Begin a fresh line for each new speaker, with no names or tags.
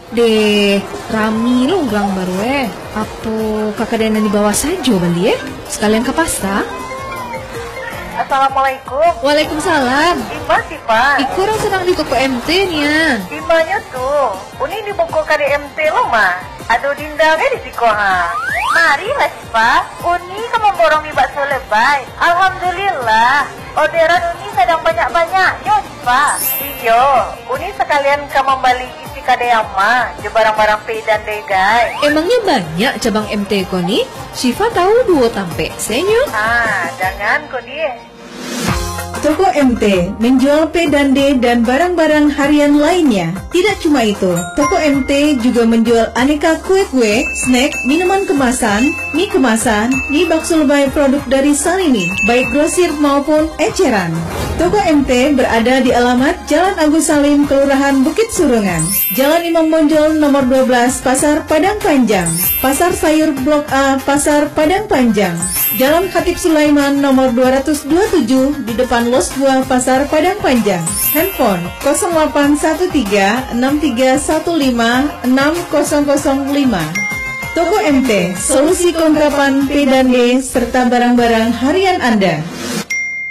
Deh, rami lo orang baru Apa kakak dana di bawah saja bandi sekalian ke pasta?
Assalamualaikum.
Waalaikumsalam.
Ima sih Pak.
Iku orang sedang di toko MT nya.
Imanya tuh. Uni di buku kade MT lo mah. Aduh dindangnya di siko ha. Mari lah sih Pak. Uni kamu borong di bakso lebay. Alhamdulillah. Orderan Uni sedang banyak-banyaknya sih Pak. Iyo. Uni sekalian kamu balik isi kade yang mah. Je barang-barang pay dan day.
Emangnya banyak cabang MT ko nih? Syifa tahu dua tampe senyo.
Jangan kok dia.
Toko MT menjual P dan D dan barang-barang harian lainnya. Tidak cuma itu, Toko MT juga menjual aneka kue-kue, snack, minuman kemasan, mie bakso lebay produk dari Salini, baik grosir maupun eceran. Toko MT berada di alamat Jalan Agus Salim, Kelurahan Bukit Surungan, Jalan Imam Bonjol nomor 12, Pasar Padang Panjang, Pasar Sayur Blok A, Pasar Padang Panjang, Jalan Khatib Sulaiman nomor 227 di depan Los Buah, Pasar Padang Panjang. Handphone 0813 6315 6005. Toko MT, solusi kelengkapan P dan D serta barang-barang harian Anda.